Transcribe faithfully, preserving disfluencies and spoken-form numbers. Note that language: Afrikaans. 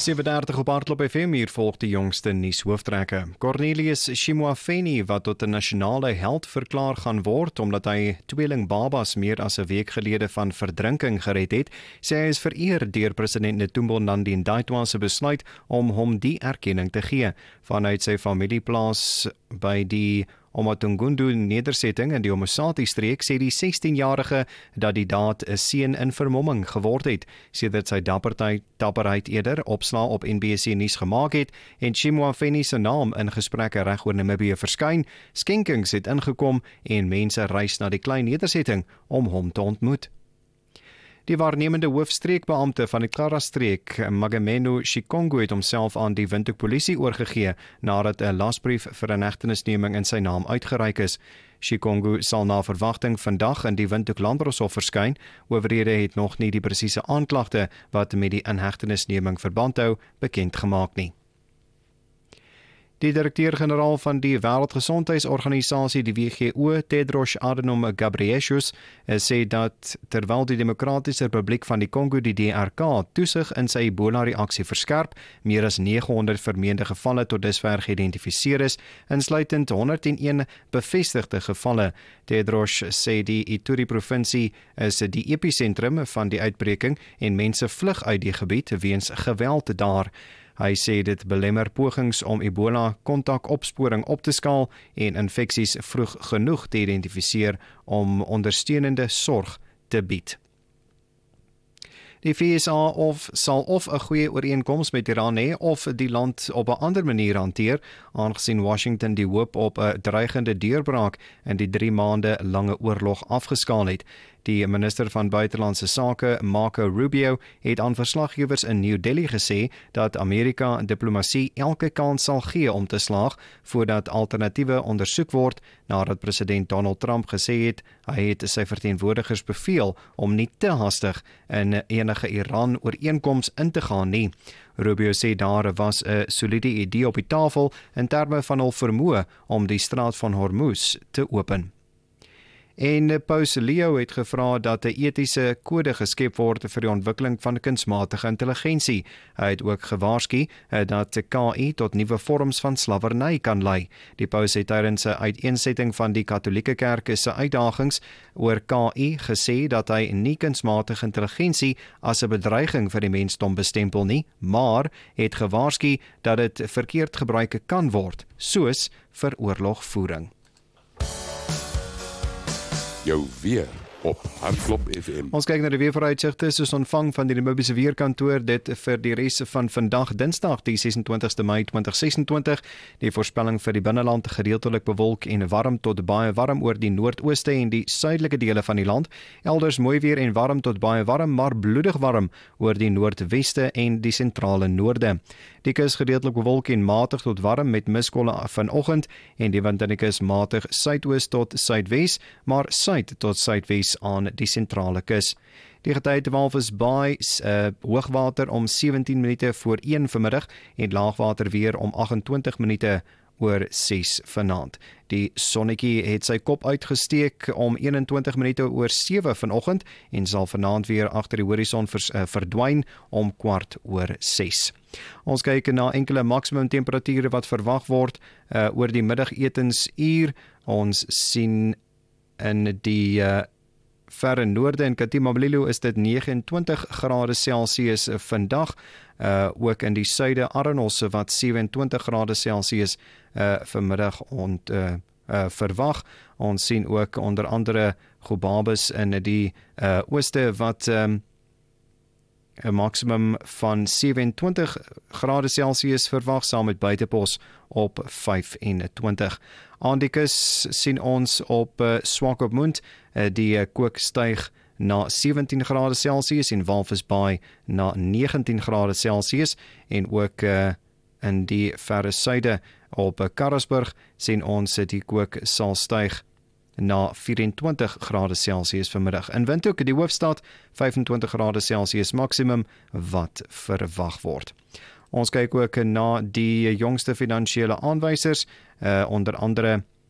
sewe dertig op Hardloop F M, hier volg die jongste nuushooftrekke. Cornelius Shimoafeni, wat tot 'n nasionale held verklaar gaan word omdat hy tweeling babas meer as 'n week gelede van verdrinking gered het, sê hy is vereer deur president Netumbo Nandi-Ndaitwah se besluit om hom die erkenning te gee. Vanuit sy familieplaas by die Omatungundu nedersetting in die Omosati streek sê die sestien-jarige dat die daad 'n seun in vermomming geword het, sedert sy dapperheid, dapperheid eerder opslaa op N B C nuus gemaak het en Shimoafeni se naam in gesprekke reg oor Namibië verskyn. Skenkings het ingekom en mense reis na die klein nedersetting om hom te ontmoet. Die waarnemende hoofstreekbeampte van die Kara-streek, Magameno Shikongu, het homself aan die Windhoek polisie oorgegee nadat 'n lasbrief vir 'n hegtenisneming in sy naam uitgereik is. Shikongu sal na verwagting vandag in die Windhoek Landroshof verskyn. Owerhede het nog nie die presiese aanklagte wat met die inhegtenisneming verband hou bekend gemaak nie. Die direkteur-generaal van die Wêreldgesondheidsorganisasie, die W G O, Tedros Adhanom Ghebreyesus, sê dat terwyl die Demokratiese Republiek van die Kongo, die D R K, toesig in sy Ebola-reaksie verskerp, meer as nege honderd vermeende gevalle tot dusver geïdentifiseer is, insluitend honderd en een bevestigde gevalle. Tedros sê die Ituri-provinsie is die episentrum van die uitbreking en mense vlug uit die gebied weens geweld daar. Hy sê dit belemmer pogings om Ebola-kontakopsporing op te skaal en infeksies vroeg genoeg te identifiseer om ondersteunende sorg te bied. Die V S A of sal of 'n goeie ooreenkoms met Iran hê of die land op 'n ander manier hanteer, aangesien Washington die hoop op 'n dreigende deurbraak in die drie maande lange oorlog afgeskaal het. Die minister van Buitelandse Sake, Marco Rubio, het aan verslaggewers in New Delhi gesê dat Amerika diplomatie elke kans sal gee om te slaag voordat alternatiewe ondersoek word, nadat president Donald Trump gesê het hy het sy verteenwoordigers beveel om nie te hastig in enige Iran-ooreenkoms in te gaan nie. Rubio sê daar was 'n soliede idee op die tafel in terme van hul vermoë om die straat van Hormuz te open. En Paus Leo het gevra dat 'n etiese kode geskep word vir die ontwikkeling van kunsmatige intelligensie. Hy het ook gewaarsku dat K I tot nuwe vorms van slawerny kan lei. Die Paus het tydens 'n uiteensetting van die Katolieke Kerk se uitdagings oor K I gesê dat hy nie kunsmatige intelligensie as 'n bedreiging vir die mensdom bestempel nie, maar het gewaarsku dat dit verkeerd gebruik kan word, soos vir oorlogvoering. Jou weer op Hardloop F M. Ons kyk na die weervooruitsigte soos ontvang van die Namibiese weerkantoor, dit vir die res van vandag Dinsdag die ses en twintigste Mei twintig ses en twintig. Die voorspelling vir die binneland gedeeltelik bewolk en warm tot baie warm oor die noordooste en die suidelike dele van die land. Elders mooi weer en warm tot baie warm, maar bloedig warm oor die noordweste en die sentrale noorde. Die kus gedeeltelik bewolk en matig tot warm met miskolle vanoggend en die wind in die kus matig suidoos tot suidwes, maar suid tot suidwes aan die sentrale kus. Die getyd Walvis Bay, uh, hoogwater om sewentien minute voor een vanmiddag en laagwater weer om agt en twintig minute oor ses vanaand. Die sonnetjie het sy kop uitgesteek om een en twintig minute oor sewe vanoggend en sal vanaand weer agter die horison vers, uh, verdwyn om kwart oor ses. Ons kyk na enkele maksimum temperature wat verwag word uh, oor die middagetensuur. Ons sien in die uh, verre noorde in Katimamlilo is dit nege en twintig grade Celsius vandag, uh, ook in die suide Arnos wat sewe en twintig grade Celsius uh, vanmiddag ont, uh, uh, verwag. Ons sien ook onder andere Gobabis in die uh, ooste wat um, 'n maksimum van sewe en twintig grade Celsius verwag, saam met Buitepos op vyf en twintig. Aan die kus sien ons op uh, Swakopmund uh, die uh, kook styg na sewentien grade Celsius en Walvis Bay na negentien grade Celsius en ook uh, in die verre suide op uh, Karasburg sien ons uh, die kook sal styg na vyf en twintig grade Celsius vanmiddag. In Windhoek, die hoofstad, vyf en twintig grade Celsius maksimum wat verwag word. Ons kyk ook na die jongste finansiële aanwysers, uh, onder andere